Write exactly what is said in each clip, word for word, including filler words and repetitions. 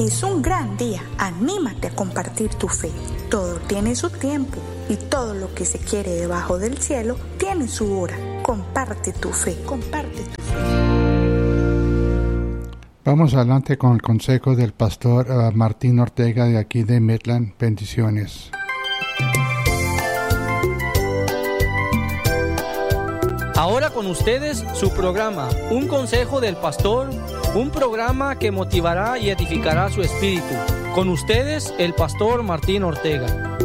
Es un gran día, anímate a compartir tu fe. Todo tiene su tiempo y todo lo que se quiere debajo del cielo tiene su hora. Comparte tu fe, comparte tu fe. Vamos adelante con el consejo del pastor uh, Martín Ortega de aquí de Midland. Bendiciones. Ahora con ustedes su programa, Un Consejo del Pastor, un programa que motivará y edificará su espíritu. Con ustedes, el pastor Martín Ortega.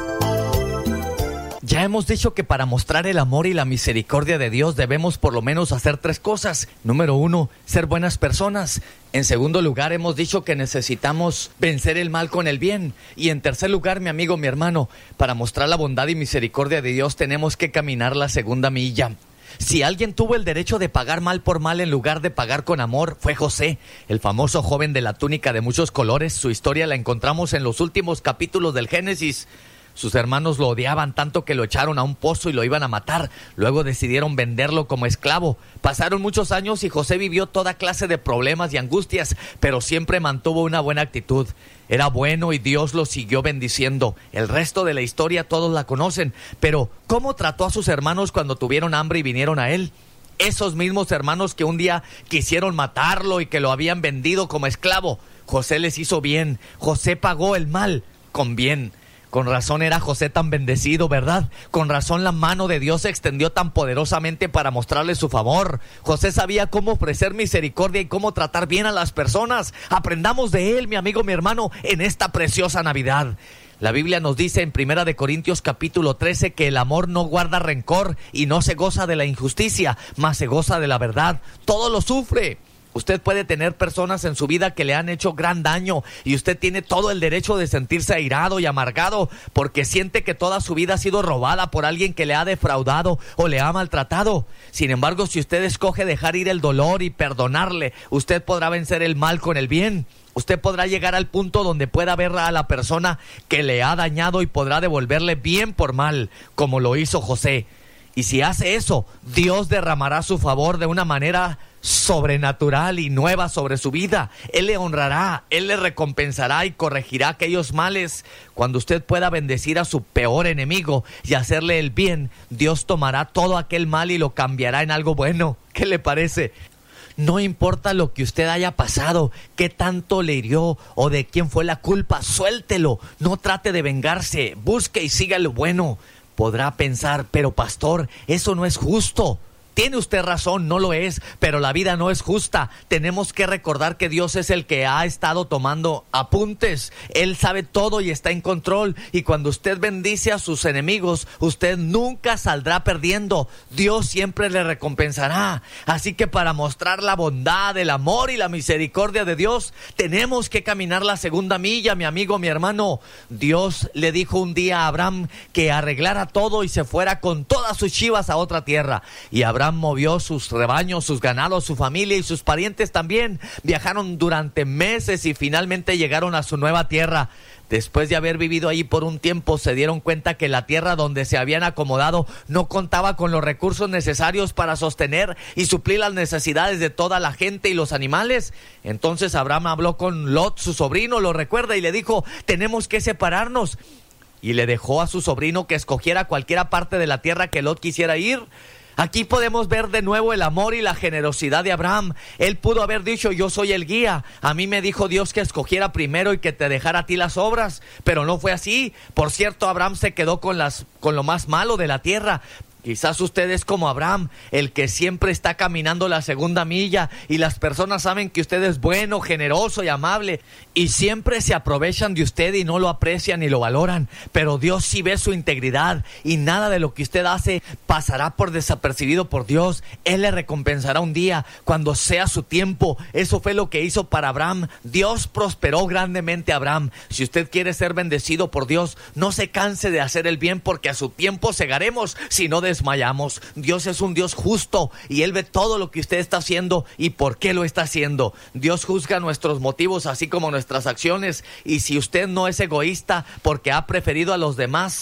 Ya hemos dicho que para mostrar el amor y la misericordia de Dios debemos por lo menos hacer tres cosas. Número uno, ser buenas personas. En segundo lugar, hemos dicho que necesitamos vencer el mal con el bien. Y en tercer lugar, mi amigo, mi hermano, para mostrar la bondad y misericordia de Dios tenemos que caminar la segunda milla. Si alguien tuvo el derecho de pagar mal por mal en lugar de pagar con amor, fue José, el famoso joven de la túnica de muchos colores. Su historia la encontramos en los últimos capítulos del Génesis. Sus hermanos lo odiaban tanto que lo echaron a un pozo y lo iban a matar. Luego decidieron venderlo como esclavo. Pasaron muchos años y José vivió toda clase de problemas y angustias, pero siempre mantuvo una buena actitud. Era bueno y Dios lo siguió bendiciendo. El resto de la historia todos la conocen, pero ¿cómo trató a sus hermanos cuando tuvieron hambre y vinieron a él? Esos mismos hermanos que un día quisieron matarlo y que lo habían vendido como esclavo. José les hizo bien. José pagó el mal con bien. Con razón era José tan bendecido, ¿verdad? Con razón la mano de Dios se extendió tan poderosamente para mostrarle su favor. José sabía cómo ofrecer misericordia y cómo tratar bien a las personas. Aprendamos de él, mi amigo, mi hermano, en esta preciosa Navidad. La Biblia nos dice en Primera de Corintios capítulo trece que el amor no guarda rencor y no se goza de la injusticia, mas se goza de la verdad. Todo lo sufre. Usted puede tener personas en su vida que le han hecho gran daño y usted tiene todo el derecho de sentirse airado y amargado porque siente que toda su vida ha sido robada por alguien que le ha defraudado o le ha maltratado. Sin embargo, si usted escoge dejar ir el dolor y perdonarle, usted podrá vencer el mal con el bien. Usted podrá llegar al punto donde pueda ver a la persona que le ha dañado y podrá devolverle bien por mal, como lo hizo José. Y si hace eso, Dios derramará su favor de una manera sobrenatural y nueva sobre su vida. Él le honrará, Él le recompensará y corregirá aquellos males. Cuando usted pueda bendecir a su peor enemigo y hacerle el bien, Dios tomará todo aquel mal y lo cambiará en algo bueno. ¿Qué le parece? No importa lo que usted haya pasado, qué tanto le hirió o de quién fue la culpa, suéltelo. No trate de vengarse, busque y siga lo bueno. Podrá pensar, pero pastor, eso no es justo. Tiene usted razón, no lo es, pero la vida no es justa. Tenemos que recordar que Dios es el que ha estado tomando apuntes. Él sabe todo y está en control. Y cuando usted bendice a sus enemigos, usted nunca saldrá perdiendo. Dios siempre le recompensará. Así que para mostrar la bondad, el amor y la misericordia de Dios, tenemos que caminar la segunda milla, mi amigo, mi hermano. Dios le dijo un día a Abraham que arreglara todo y se fuera con todas sus chivas a otra tierra. Y Abraham movió sus rebaños, sus ganados, su familia y sus parientes también. Viajaron durante meses y finalmente llegaron a su nueva tierra. Después de haber vivido allí por un tiempo, se dieron cuenta que la tierra donde se habían acomodado no contaba con los recursos necesarios para sostener y suplir las necesidades de toda la gente y los animales. Entonces Abraham habló con Lot, su sobrino, lo recuerda, y le dijo: tenemos que separarnos. Y le dejó a su sobrino que escogiera cualquiera parte de la tierra que Lot quisiera ir. Aquí podemos ver de nuevo el amor y la generosidad de Abraham. Él pudo haber dicho: yo soy el guía. A mí me dijo Dios que escogiera primero y que te dejara a ti las obras. Pero no fue así. Por cierto, Abraham se quedó con las, con lo más malo de la tierra. Quizás usted es como Abraham, el que siempre está caminando la segunda milla y las personas saben que usted es bueno, generoso y amable y siempre se aprovechan de usted y no lo aprecian ni lo valoran. Pero Dios sí ve su integridad y nada de lo que usted hace pasará por desapercibido por Dios. Él le recompensará un día cuando sea su tiempo. Eso fue lo que hizo para Abraham. Dios prosperó grandemente a Abraham. Si usted quiere ser bendecido por Dios, no se canse de hacer el bien porque a su tiempo segaremos si no desmayamos. Dios es un Dios justo y Él ve todo lo que usted está haciendo y por qué lo está haciendo. Dios juzga nuestros motivos así como nuestras acciones, y si usted no es egoísta porque ha preferido a los demás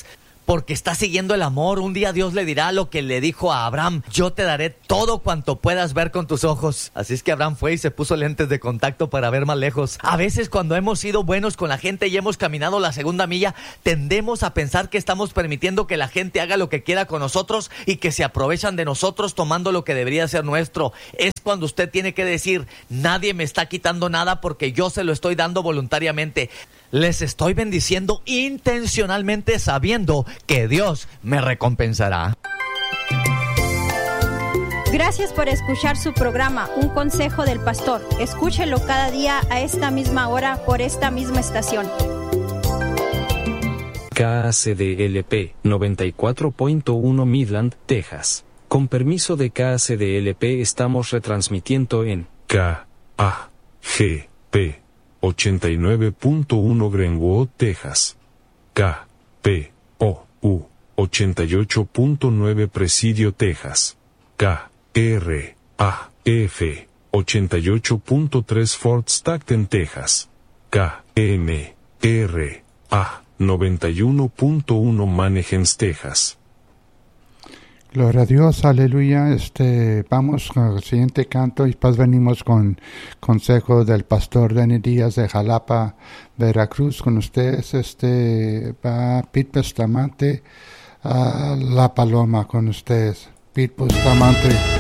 porque está siguiendo el amor. Un día Dios le dirá lo que le dijo a Abraham: yo te daré todo cuanto puedas ver con tus ojos. Así es que Abraham fue y se puso lentes de contacto para ver más lejos. A veces, cuando hemos sido buenos con la gente y hemos caminado la segunda milla, tendemos a pensar que estamos permitiendo que la gente haga lo que quiera con nosotros y que se aprovechan de nosotros tomando lo que debería ser nuestro. Es cuando usted tiene que decir: nadie me está quitando nada porque yo se lo estoy dando voluntariamente. Les estoy bendiciendo intencionalmente, sabiendo que Dios me recompensará. Gracias por escuchar su programa, Un Consejo del Pastor. Escúchelo cada día a esta misma hora por esta misma estación. K A C D L P noventa y cuatro punto uno Midland, Texas. Con permiso de K A C D L P estamos retransmitiendo en K A G P ochenta y nueve punto uno Greenwood, Texas. K P O U ochenta y ocho punto nueve Presidio, Texas. K R A F ochenta y ocho punto tres Fort Stockton, Texas. K M R A noventa y uno punto uno Manheim, Texas. Gloria a Dios, aleluya. Este, vamos con el siguiente canto y después venimos con consejo del pastor Denny Díaz de Jalapa, Veracruz. Con ustedes este va Pete Bustamante, a La Paloma con ustedes. Pete Bustamante.